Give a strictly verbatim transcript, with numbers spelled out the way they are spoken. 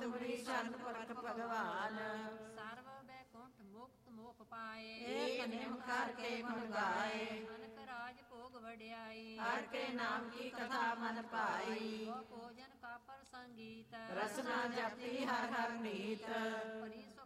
ਤੁਮਰੀ ਸ਼ਰਨ ਪਰਖ ਭਗਵਾਨ। ਸਰਵ ਬੈਕੁੰਠ ਮੁਕਤ ਮੋਖ ਪਾਏ, ਏਕ ਨਿਮ ਕਰ ਕੇ ਗੁਣ ਗਾਏ। ਅਨਕ ਰਾਜ ਭੋਗ ਵਡਿਆਈ, ਹਰ ਕੇ ਨਾਮ ਕੀ ਕਥਾ ਮਨ ਪਾਈ। ਉਹ ਭੋਜਨ ਕਾ ਪਰ ਸੰਗੀਤ, ਰਸਨਾ ਜਪਤੀ ਹਰ ਹਰ ਨੀਤ। ਪਰੀ